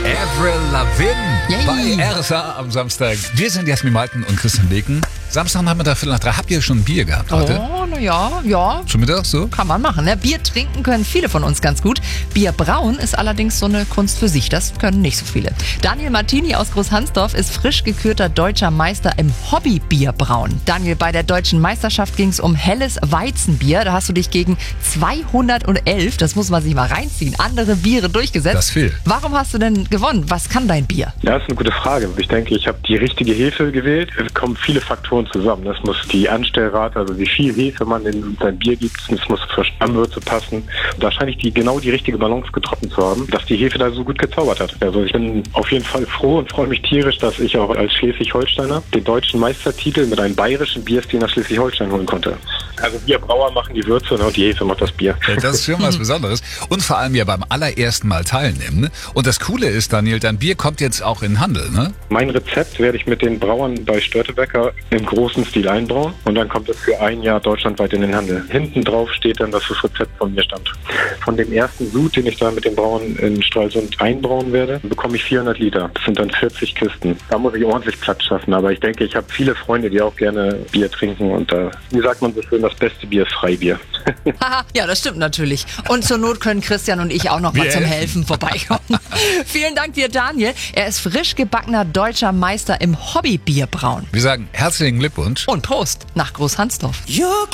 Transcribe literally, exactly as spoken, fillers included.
Avril Lavigne Yay. bei R S A am Samstag. Wir sind Jasmin Malten und Christian Leken. Samstagnachmittag, Viertel nach drei. Habt ihr schon ein Bier gehabt heute? Oh, na ja, ja. Schon Mittag so? Kann man machen. Ne? Bier trinken können viele von uns ganz gut. Bier brauen ist allerdings so eine Kunst für sich. Das können nicht so viele. Daniel Martini aus Großhansdorf ist frisch gekürter deutscher Meister im Hobby-Bierbrauen. Daniel, bei der deutschen Meisterschaft ging es um helles Weizenbier. Da hast du dich gegen zweihundertelf, das muss man sich mal reinziehen, andere Biere durchgesetzt. Das viel. Warum hast du denn gewonnen? Was kann dein Bier? Ja, das ist eine gute Frage. Ich denke, ich habe die richtige Hefe gewählt. Es kommen viele Faktoren zusammen. Das muss die Anstellrate, also wie viel Hefe man in sein Bier gibt, das muss für Stammwürze passen. Da scheine ich die, genau die richtige Balance getroffen zu haben, dass die Hefe da so gut gezaubert hat. Also ich bin auf jeden Fall froh und freue mich tierisch, dass ich auch als Schleswig-Holsteiner den deutschen Meistertitel mit einem bayerischen Bierstil nach Schleswig-Holstein holen konnte. Also Bierbrauer machen die Würze und die Hefe macht das Bier. Das ist schon was Besonderes. Und vor allem ja beim allerersten Mal teilnehmen. Ne? Und das Coole ist, Daniel, dein Bier kommt jetzt auch in den Handel, ne? Mein Rezept werde ich mit den Brauern bei Störtebecker im großen Stil einbrauen und dann kommt es für ein Jahr deutschlandweit in den Handel. Hinten drauf steht dann, dass das Rezept von mir stammt. Von dem ersten Sud, den ich da mit den Brauern in Stralsund einbrauen werde, bekomme ich vierhundert Liter. Das sind dann vierzig Kisten. Da muss ich ordentlich Platz schaffen, aber ich denke, ich habe viele Freunde, die auch gerne Bier trinken und da, wie sagt man so schön, das beste Bier ist Freibier. Haha, ja, das stimmt natürlich. Und zur Not können Christian und ich auch noch mal Wir zum helfen. Helfen vorbeikommen. Vielen Dank dir, Daniel. Er ist frisch gebackener deutscher Meister im Hobbybierbrauen. Wir sagen herzlichen Glückwunsch. Und Prost nach Großhansdorf.